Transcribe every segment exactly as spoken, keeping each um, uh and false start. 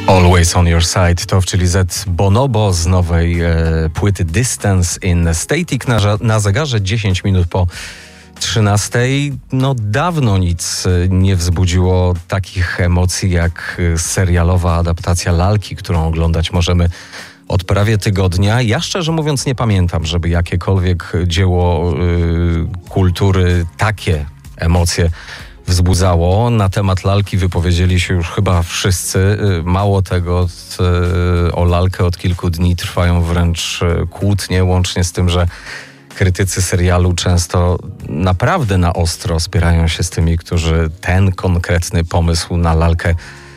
Always on your side to w czyli Z Bonobo z nowej e, płyty Distance in Static na, na zegarze dziesięć minut po trzynastej. No dawno nic nie wzbudziło takich emocji jak serialowa adaptacja Lalki, którą oglądać możemy od prawie tygodnia. Ja szczerze mówiąc nie pamiętam, żeby jakiekolwiek dzieło y, kultury takie emocje wzbudzało. Na temat Lalki wypowiedzieli się już chyba wszyscy. Mało tego, o Lalkę od kilku dni trwają wręcz kłótnie, łącznie z tym, że krytycy serialu często naprawdę na ostro spierają się z tymi, którzy ten konkretny pomysł na Lalkę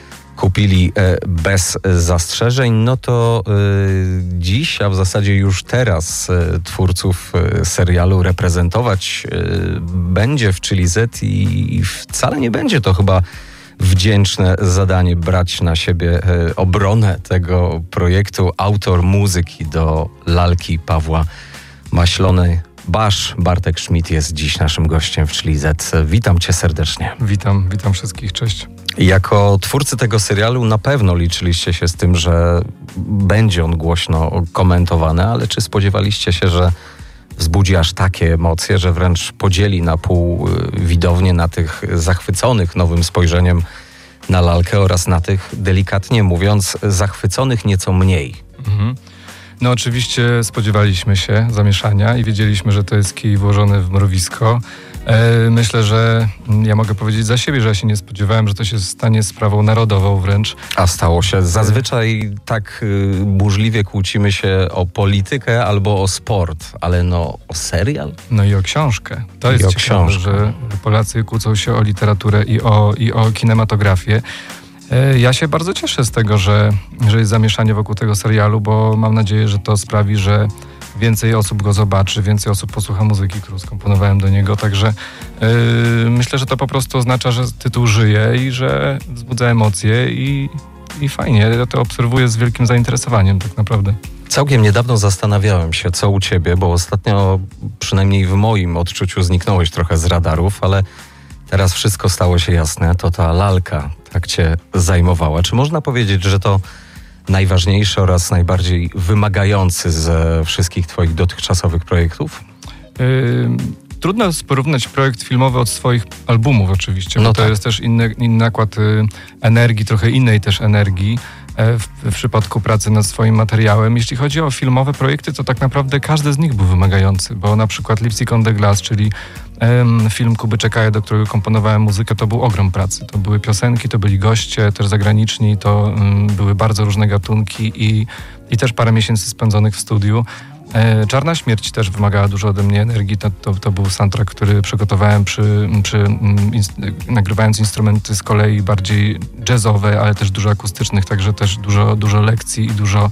kupili bez zastrzeżeń. No to y, dziś, a w zasadzie już teraz y, twórców y, serialu reprezentować y, będzie w czyli Z i, i wcale nie będzie to chyba wdzięczne zadanie brać na siebie y, obronę tego projektu. Autor muzyki do Lalki Pawła Maślony, Basz, Bartek Schmidt jest dziś naszym gościem w czyli Z. Witam cię serdecznie. Witam, witam wszystkich, cześć. Jako twórcy tego serialu na pewno liczyliście się z tym, że będzie on głośno komentowany, ale czy spodziewaliście się, że wzbudzi aż takie emocje, że wręcz podzieli na pół widownię na tych zachwyconych nowym spojrzeniem na Lalkę oraz na tych, delikatnie mówiąc, zachwyconych nieco mniej? Mhm. No oczywiście spodziewaliśmy się zamieszania i wiedzieliśmy, że to jest kij włożony w mrowisko. E, myślę, że ja mogę powiedzieć za siebie, że ja się nie spodziewałem, że to się stanie sprawą narodową wręcz. A stało się. Zazwyczaj tak y, burzliwie kłócimy się o politykę albo o sport, ale no o serial? No i o książkę. To I jest o ciekawe, książkę. że Polacy kłócą się o literaturę i o, i o kinematografię. Ja się bardzo cieszę z tego, że, że jest zamieszanie wokół tego serialu, bo mam nadzieję, że to sprawi, że więcej osób go zobaczy, więcej osób posłucha muzyki, którą skomponowałem do niego. Także yy, myślę, że to po prostu oznacza, że tytuł żyje i że wzbudza emocje i, i fajnie. Ja to obserwuję z wielkim zainteresowaniem tak naprawdę. Całkiem niedawno zastanawiałem się, co u ciebie, bo ostatnio, przynajmniej w moim odczuciu, zniknąłeś trochę z radarów, ale teraz wszystko stało się jasne. To ta Lalka tak cię zajmowała. Czy można powiedzieć, że to najważniejszy oraz najbardziej wymagający ze wszystkich twoich dotychczasowych projektów? Yy, trudno porównać projekt filmowy od swoich albumów oczywiście, no bo tak. To jest też inny, inny nakład y, energii, trochę innej też energii e, w, w przypadku pracy nad swoim materiałem. Jeśli chodzi o filmowe projekty, to tak naprawdę każdy z nich był wymagający, bo na przykład Lipstick on the Glass, czyli em, film Kuby Czekaja, do którego komponowałem muzykę, to był ogrom pracy. To były piosenki, to byli goście, też zagraniczni, to um, były bardzo różne gatunki i, i też parę miesięcy spędzonych w studiu. E, Czarna Śmierć też wymagała dużo ode mnie energii. To, to, to był soundtrack, który przygotowałem przy, przy ins, nagrywając instrumenty z kolei bardziej jazzowe, ale też dużo akustycznych, także też dużo, dużo lekcji i dużo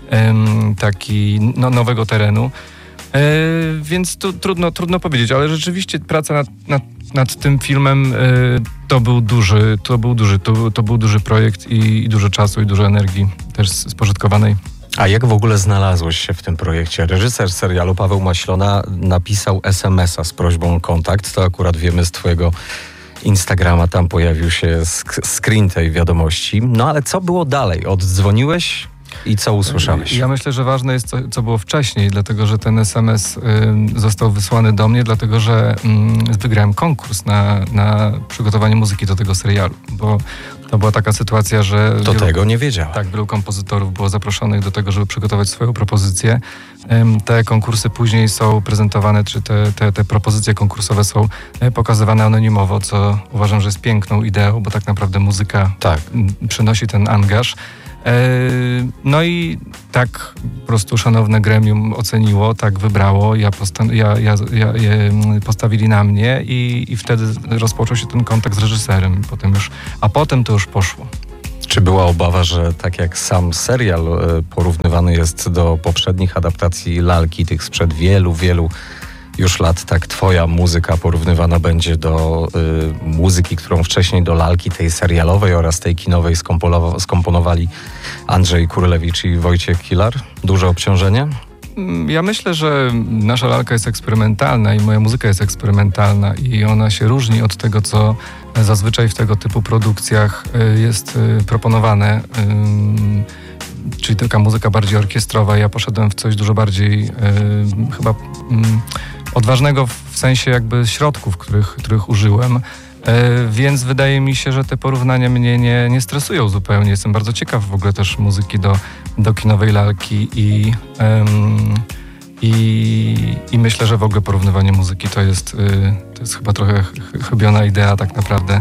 em, taki no, nowego terenu. E, więc tu trudno, trudno powiedzieć, ale rzeczywiście praca nad, nad, nad tym filmem e, to był duży, to był duży, to, to był duży projekt i, i dużo czasu i dużo energii też spożytkowanej. A jak w ogóle znalazłeś się w tym projekcie? Reżyser serialu Paweł Maślona napisał es em es a z prośbą o kontakt. To akurat wiemy z twojego Instagrama, tam pojawił się sk- screen tej wiadomości. No ale co było dalej? Oddzwoniłeś i co usłyszałeś? Ja myślę, że ważne jest, co, co było wcześniej, dlatego że ten es em es y, został wysłany do mnie, dlatego że y, wygrałem konkurs na, na przygotowanie muzyki do tego serialu, bo to była taka sytuacja, że... Do wielu, tego nie wiedziałem. Tak, wielu kompozytorów było zaproszonych do tego, żeby przygotować swoją propozycję. Ym, te konkursy później są prezentowane, czy te, te, te propozycje konkursowe są y, pokazywane anonimowo, co uważam, że jest piękną ideą, bo tak naprawdę muzyka tak. y, przynosi ten angaż. No i tak po prostu szanowne gremium oceniło, tak wybrało, ja, postan- ja, ja, ja, ja postawili na mnie i, i wtedy rozpoczął się ten kontakt z reżyserem. Potem już, a potem to już poszło. Czy była obawa, że tak jak sam serial porównywany jest do poprzednich adaptacji Lalki, tych sprzed wielu, wielu już lat, tak twoja muzyka porównywana będzie do y, muzyki, którą wcześniej do Lalki, tej serialowej oraz tej kinowej skomponowa- skomponowali Andrzej Kurlewicz i Wojciech Kilar? Duże obciążenie? Ja myślę, że nasza lalka jest eksperymentalna i moja muzyka jest eksperymentalna i ona się różni od tego, co zazwyczaj w tego typu produkcjach jest proponowane. Czyli taka muzyka bardziej orkiestrowa. Ja poszedłem w coś dużo bardziej chyba odważnego w sensie jakby środków, których, których użyłem. Więc wydaje mi się, że te porównania mnie nie, nie stresują zupełnie. Jestem bardzo ciekaw w ogóle też muzyki do, do kinowej lalki i, um, i, i myślę, że w ogóle porównywanie muzyki to jest, to jest chyba trochę chybiona idea tak naprawdę.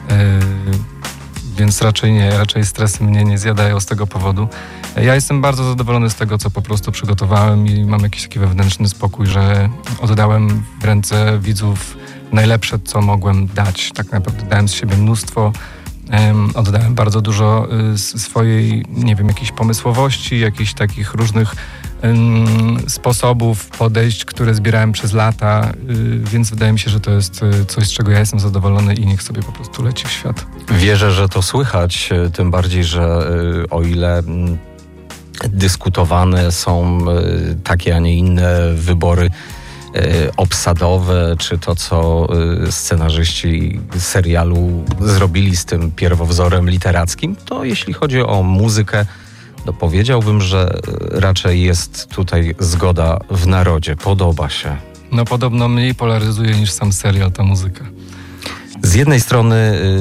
Więc raczej nie, raczej stresy mnie nie zjadają z tego powodu. Ja jestem bardzo zadowolony z tego, co po prostu przygotowałem i mam jakiś taki wewnętrzny spokój, że oddałem w ręce widzów najlepsze, co mogłem dać. Tak naprawdę dałem z siebie mnóstwo, um, oddałem bardzo dużo y, swojej, nie wiem, jakiejś pomysłowości, jakichś takich różnych um, sposobów, podejść, które zbierałem przez lata, y, więc wydaje mi się, że to jest y, coś, z czego ja jestem zadowolony i niech sobie po prostu leci w świat. Wierzę, że to słychać, tym bardziej, że y, o ile... Y, dyskutowane są y, takie, a nie inne wybory y, obsadowe, czy to, co y, scenarzyści serialu zrobili z tym pierwowzorem literackim, to jeśli chodzi o muzykę, to powiedziałbym, że raczej jest tutaj zgoda w narodzie. Podoba się. No podobno mniej polaryzuje niż sam serial ta muzyka. Z jednej strony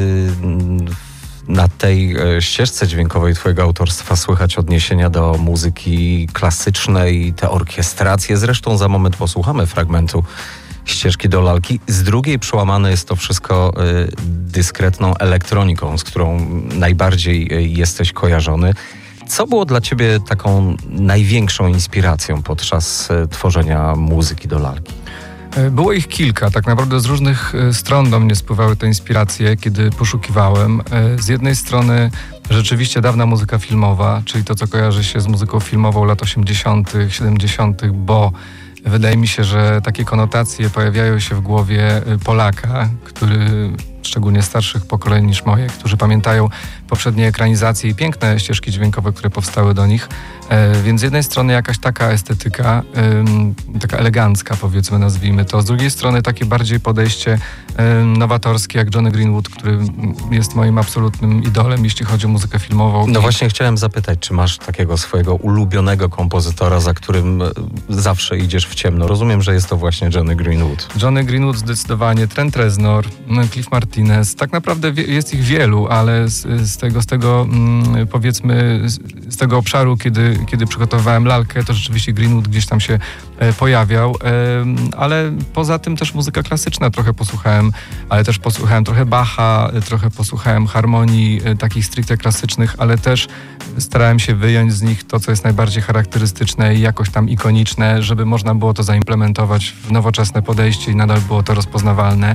y, na tej ścieżce dźwiękowej twojego autorstwa słychać odniesienia do muzyki klasycznej, te orkiestracje. Zresztą za moment posłuchamy fragmentu ścieżki do lalki. Z drugiej przełamane jest to wszystko y, dyskretną elektroniką, z którą najbardziej y, jesteś kojarzony. Co było dla ciebie taką największą inspiracją podczas y, tworzenia muzyki do lalki? Było ich kilka. Tak naprawdę z różnych stron do mnie spływały te inspiracje, kiedy poszukiwałem. Z jednej strony rzeczywiście dawna muzyka filmowa, czyli to, co kojarzy się z muzyką filmową lat osiemdziesiątych, siedemdziesiątych, bo wydaje mi się, że takie konotacje pojawiają się w głowie Polaka, który, szczególnie starszych pokoleń niż moje, którzy pamiętają poprzednie ekranizacje i piękne ścieżki dźwiękowe, które powstały do nich. E, więc z jednej strony jakaś taka estetyka, e, taka elegancka, powiedzmy, nazwijmy to. Z drugiej strony takie bardziej podejście e, nowatorskie, jak Johnny Greenwood, który jest moim absolutnym idolem, jeśli chodzi o muzykę filmową. No I... właśnie chciałem zapytać, czy masz takiego swojego ulubionego kompozytora, za którym zawsze idziesz w ciemno? Rozumiem, że jest to właśnie Johnny Greenwood. Johnny Greenwood zdecydowanie, Trent Reznor, Cliff Martinez. Tak naprawdę jest ich wielu, ale z, z tego, z tego mm, powiedzmy, z, z tego obszaru, kiedy, kiedy przygotowywałem lalkę, to rzeczywiście Greenwood gdzieś tam się e, pojawiał, e, ale poza tym też muzyka klasyczna trochę posłuchałem, ale też posłuchałem trochę Bacha, e, trochę posłuchałem harmonii e, takich stricte klasycznych, ale też starałem się wyjąć z nich to, co jest najbardziej charakterystyczne i jakoś tam ikoniczne, żeby można było to zaimplementować w nowoczesne podejście i nadal było to rozpoznawalne.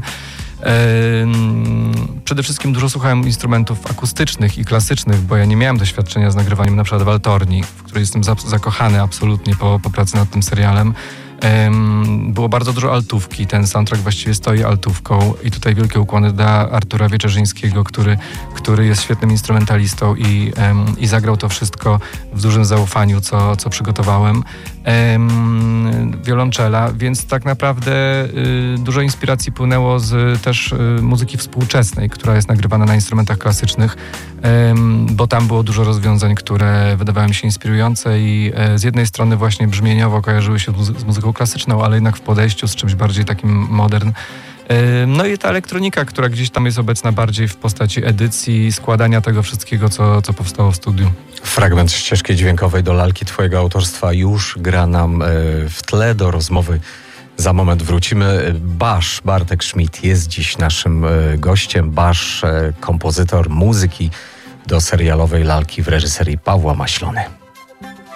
Przede wszystkim dużo słuchałem instrumentów akustycznych i klasycznych, bo ja nie miałem doświadczenia z nagrywaniem na przykład waltorni, w której jestem zakochany absolutnie po, po pracy nad tym serialem. Było bardzo dużo altówki, ten soundtrack właściwie stoi altówką i tutaj wielkie ukłony dla Artura Wieczerzyńskiego, który, który jest świetnym instrumentalistą i, i zagrał to wszystko w dużym zaufaniu, co, co przygotowałem. Wiolonczela, więc tak naprawdę y, dużo inspiracji płynęło z też y, muzyki współczesnej, która jest nagrywana na instrumentach klasycznych, ym, bo tam było dużo rozwiązań, które wydawały mi się inspirujące i y, z jednej strony właśnie brzmieniowo kojarzyły się z, muzy- z muzyką klasyczną, ale jednak w podejściu z czymś bardziej takim modern. No i ta elektronika, która gdzieś tam jest obecna bardziej w postaci edycji, składania tego wszystkiego, co, co powstało w studiu. Fragment ścieżki dźwiękowej do lalki twojego autorstwa już gra nam w tle. Do rozmowy za moment wrócimy. Basz, Bartek Schmidt jest dziś naszym gościem. Basz, kompozytor muzyki do serialowej lalki w reżyserii Pawła Maślony.